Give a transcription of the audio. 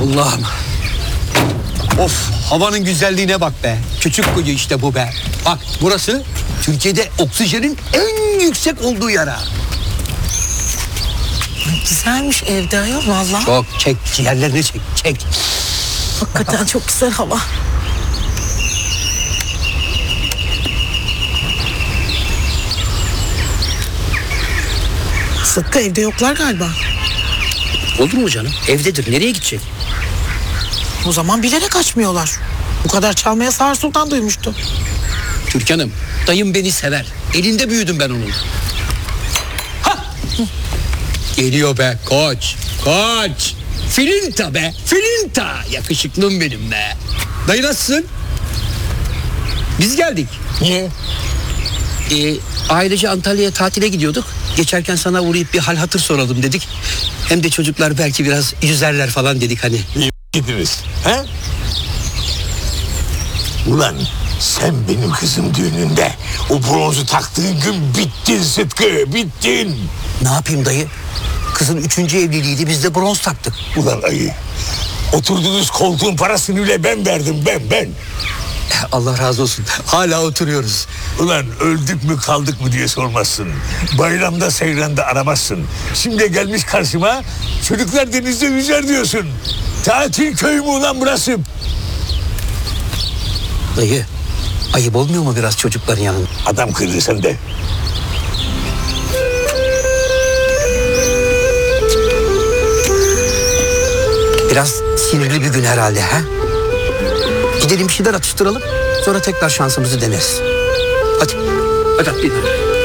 Allah'ım. Of, havanın güzelliğine bak be. Küçük kuyu işte bu be. Bak burası Türkiye'de oksijenin en yüksek olduğu yer ha. Güzelmiş evde ayol valla. Çok çek, ciğerlerini çek, çek. Hakikaten çok güzel hava. Sıtkı evde yoklar galiba. Olur mu canım? Evdedir. Nereye gidecek? O zaman bilerek açmıyorlar. Bu kadar çalmaya Sağır Sultan duymuştu. Türkan'ım, dayım beni sever. Elinde büyüdüm ben onun. Ha! Geliyor be koç, koç. Filinta be, filinta. Yakışıklım benim be. Dayı nasılsın? Biz geldik. Niye? Ailece Antalya'ya tatile gidiyorduk. Geçerken sana uğrayıp bir hal hatır soralım dedik. Hem de çocuklar belki biraz yüzerler falan dedik hani. İyi gidiniz. He? Ulan sen benim kızım düğününde o bronzu taktığın gün bittin Sıtkı, bittin. Ne yapayım dayı? Kızın 3. evliliğiydi, biz de bronz taktık. Ulan ayı, oturduğunuz koltuğun parasını bile ben verdim, ben. Allah razı olsun. Hala oturuyoruz. Ulan öldük mü kaldık mı diye sormazsın. Bayramda seyranda aramazsın. Şimdi gelmiş karşıma çocuklar denizde yüzer diyorsun. Tatil köyü mü ulan burası? Dayı, ayıp olmuyor mu biraz çocukların yanında? Adam kırdı sen de. Biraz sinirli bir gün herhalde ha? Gidelim bir şeyler atıştıralım. Sonra tekrar şansımızı deneriz. Hadi. Hadi.